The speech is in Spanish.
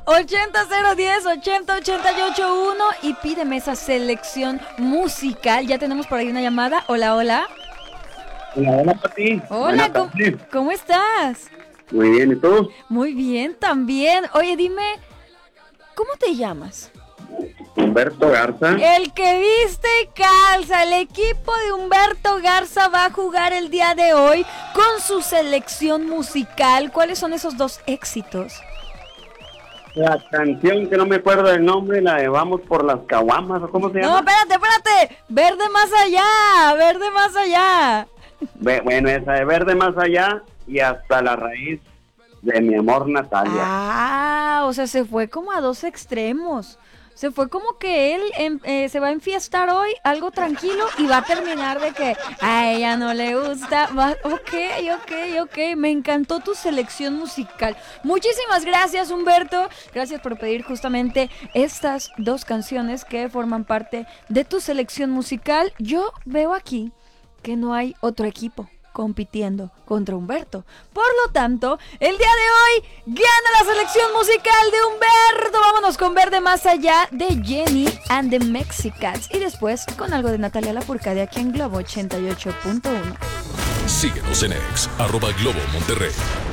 80010 80881 y pídeme esa selección musical. Ya tenemos por ahí una llamada. Hola, hola. Hola, Pati. Hola, ¿cómo estás? Muy bien, ¿y tú? Muy bien, también. Oye, dime, ¿cómo te llamas? Humberto Garza. El que viste y calza. El equipo de Humberto Garza va a jugar el día de hoy con su selección musical. ¿Cuáles son esos dos éxitos? La canción que no me acuerdo del nombre, la de Vamos por las Caguamas, ¿o cómo se llama? No, espérate. Verde más allá, verde más allá. Bueno, esa de Verde Más Allá y Hasta la Raíz de Mi Amor Natalia. Ah, o sea, se fue como a dos extremos. Se fue como que él se va a enfiestar hoy, algo tranquilo, y va a terminar de que a ella no le gusta. Ok. Me encantó tu selección musical. Muchísimas gracias, Humberto. Gracias por pedir justamente estas dos canciones que forman parte de tu selección musical. Yo veo aquí que no hay otro equipo compitiendo contra Humberto. Por lo tanto, el día de hoy gana la selección musical de Humberto. Vámonos con Verde Más Allá de Jenny and the Mexicans. Y después con algo de Natalia Lafourcade aquí en Globo 88.1. Síguenos en X, @Globo Monterrey.